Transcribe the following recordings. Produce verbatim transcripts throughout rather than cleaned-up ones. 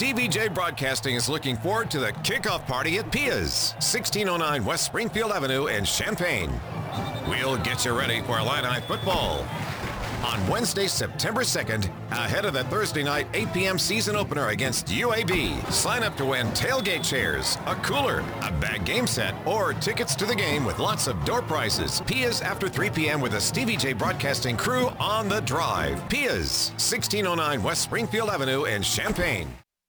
Stevie J Broadcasting is looking forward to the kickoff party at Pia's, sixteen oh nine West Springfield Avenue in Champaign. We'll get you ready for Illini football on Wednesday, September second, ahead of the Thursday night eight p.m. season opener against U A B. Sign up to win tailgate chairs, a cooler, a bag game set, or tickets to the game with lots of door prizes. Pia's after three p.m. with the Stevie J Broadcasting crew on the drive. Pia's, sixteen oh nine West Springfield Avenue in Champaign.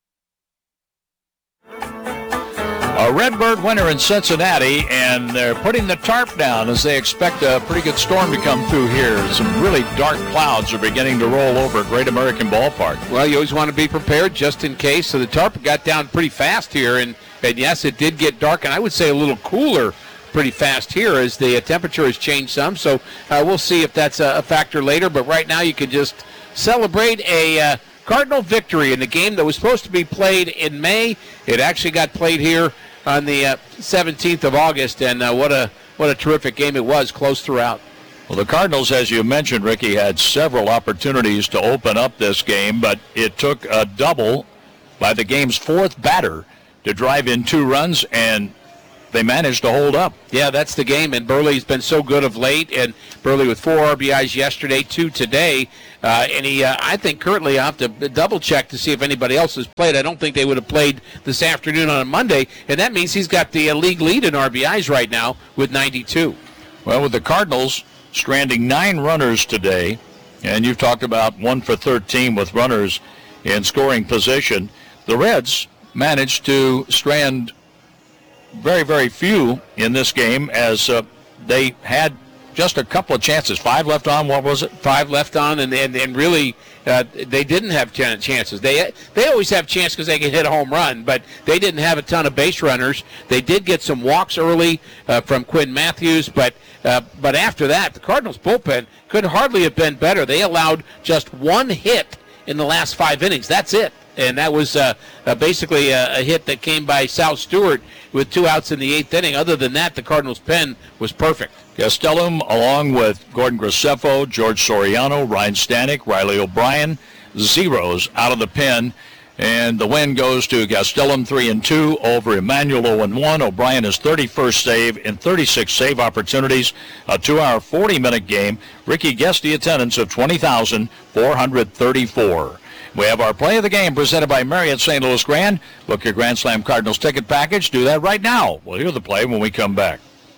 A Redbird winter in Cincinnati, and they're putting the tarp down as they expect a pretty good storm to come through here. Some really dark clouds are beginning to roll over Great American Ballpark. Well, you always want to be prepared just in case. So the tarp got down pretty fast here, and, and yes, it did get dark, and I would say a little cooler pretty fast here as the uh, temperature has changed some. So uh, we'll see if that's a, a factor later, but right now you can just celebrate a uh, Cardinal victory in the game that was supposed to be played in May. It actually got played here on the uh, seventeenth of August, and uh, what a what a terrific game it was, close throughout. Well, the Cardinals, as you mentioned, Ricky, had several opportunities to open up this game, but it took a double by the game's fourth batter to drive in two runs, and they managed to hold up. Yeah, that's the game, and Burley's been so good of late, and Burley with four R B Is yesterday, two today, uh, and he, uh, I think currently I have to double-check to see if anybody else has played. I don't think they would have played this afternoon on a Monday, and that means he's got the uh, league lead in R B Is right now with ninety-two. Well, with the Cardinals stranding nine runners today, and you've talked about one for thirteen with runners in scoring position, the Reds managed to strand very, very few in this game as uh, they had just a couple of chances. Five left on, what was it? Five left on, and and, and really uh, they didn't have ten chances. They they always have chance because they can hit a home run, but they didn't have a ton of base runners. They did get some walks early uh, from Quinn Matthews, but uh, but after that, the Cardinals bullpen could hardly have been better. They allowed just one hit in the last five innings. That's it. And that was uh, uh, basically a, a hit that came by Sal Stewart with two outs in the eighth inning. Other than that, the Cardinals' pen was perfect. Gastelum, along with Gordon Graceffo, George Soriano, Ryan Stanek, Riley O'Brien, zeros out of the pen. And the win goes to Gastelum three and two over Emmanuel oh and one. O'Brien is thirty-first save in thirty-six save opportunities. A two-hour, forty-minute game. Ricky guessed the attendance of twenty thousand four hundred thirty-four. We have our play of the game presented by Marriott Saint Louis Grand. Book your Grand Slam Cardinals ticket package. Do that right now. We'll hear the play when we come back.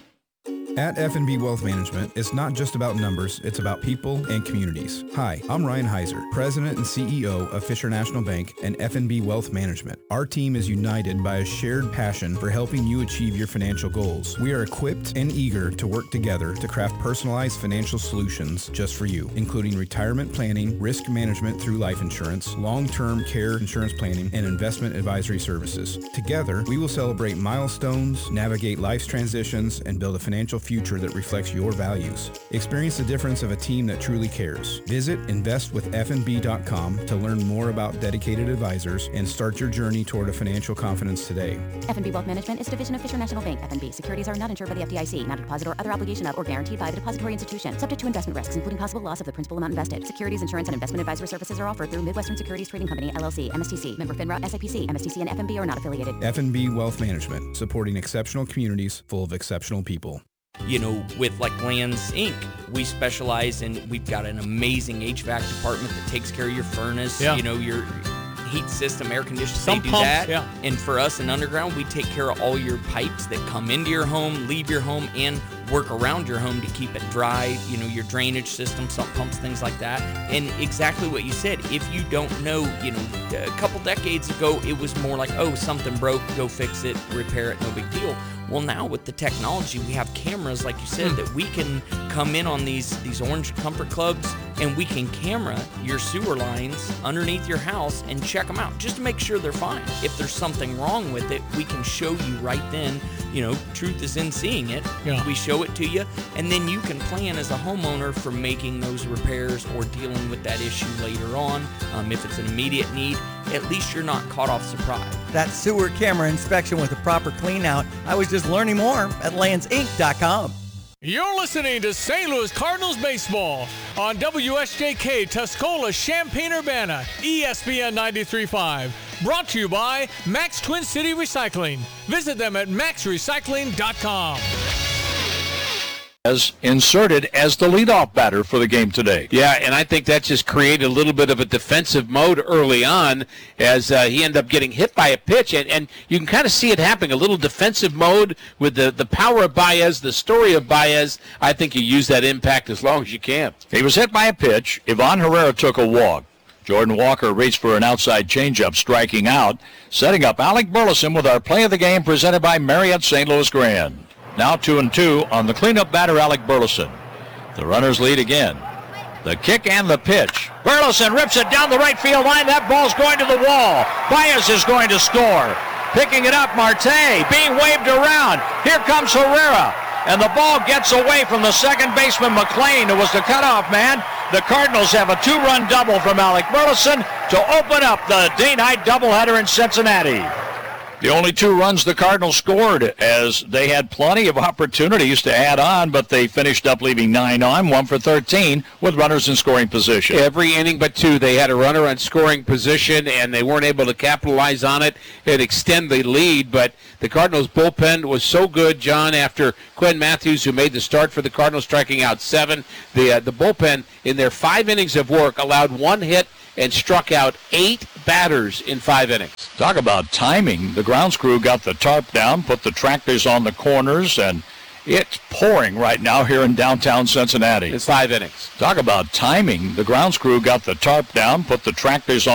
At F N B Wealth Management, it's not just about numbers, it's about people and communities. Hi, I'm Ryan Heiser, President and C E O of Fisher National Bank and F N B Wealth Management. Our team is united by a shared passion for helping you achieve your financial goals. We are equipped and eager to work together to craft personalized financial solutions just for you, including retirement planning, risk management through life insurance, long-term care insurance planning, and investment advisory services. Together, we will celebrate milestones, navigate life's transitions, and build a financial future that reflects your values. Experience the difference of a team that truly cares. Visit invest with F N B dot com to learn more about dedicated advisors and start your journey toward a financial confidence today. F N B Wealth Management is a division of Fisher National Bank. F N B securities are not insured by the F D I C, not a deposit or other obligation of or guaranteed by the depository institution, subject to investment risks, including possible loss of the principal amount invested. Securities, insurance, and investment advisory services are offered through Midwestern Securities Trading Company, L L C, M S T C, member FINRA, S I P C, M S T C, and F N B are not affiliated. F N B Wealth Management, supporting exceptional communities full of exceptional people. You know, with like Lands Incorporated, we specialize in, we've got an amazing H V A C department that takes care of your furnace, yeah. you know, your heat system, air conditioning, Some they do pumps, that. Yeah. And for us in Underground, we take care of all your pipes that come into your home, leave your home, and work around your home to keep it dry, you know, your drainage system, sump pumps, things like that. And exactly what you said, if you don't know, you know, a couple decades ago, it was more like, oh, something broke, go fix it, repair it, no big deal. Well, now with the technology, we have cameras, like you said, mm. that we can come in on these, these orange comfort clubs, and we can camera your sewer lines underneath your house and check them out just to make sure they're fine. If there's something wrong with it, we can show you right then. You know, truth is in seeing it. Yeah. We show it to you, and then you can plan as a homeowner for making those repairs or dealing with that issue later on. Um, if it's an immediate need, at least you're not caught off surprise. That sewer camera inspection with a proper clean out. I was just learning more at lands inc dot com. You're listening to Saint Louis Cardinals baseball on W S J K Tuscola, Champaign-Urbana, E S P N ninety-three point five. Brought to you by Max Twin City Recycling. Visit them at max recycling dot com. As inserted as the leadoff batter for the game today. Yeah, and I think that just created a little bit of a defensive mode early on as uh, he ended up getting hit by a pitch. And, and you can kind of see it happening, a little defensive mode with the, the power of Baez, the story of Baez. I think you use that impact as long as you can. He was hit by a pitch. Ivan Herrera took a walk. Jordan Walker reached for an outside changeup, striking out. Setting up Alec Burleson with our play of the game presented by Marriott Saint Louis Grand. Now two and two on the cleanup batter, Alec Burleson. The runners lead again. The kick and the pitch. Burleson rips it down the right field line. That ball's going to the wall. Baez is going to score. Picking it up, Marte being waved around. Here comes Herrera. And the ball gets away from the second baseman, McLean, who was the cutoff man. The Cardinals have a two-run double from Alec Burleson to open up the day-night doubleheader in Cincinnati. The only two runs the Cardinals scored, as they had plenty of opportunities to add on, but they finished up leaving nine on, one for thirteen, with runners in scoring position. Every inning but two, they had a runner on scoring position, and they weren't able to capitalize on it and extend the lead. But the Cardinals' bullpen was so good, John, after Quinn Matthews, who made the start for the Cardinals, striking out seven. The, uh, the bullpen, in their five innings of work, allowed one hit and struck out eight batters in five innings. Talk about timing. The grounds crew got the tarp down, put the tractors on the corners, and it's pouring right now here in downtown Cincinnati. It's five innings. Talk about timing. The grounds crew got the tarp down, put the tractors on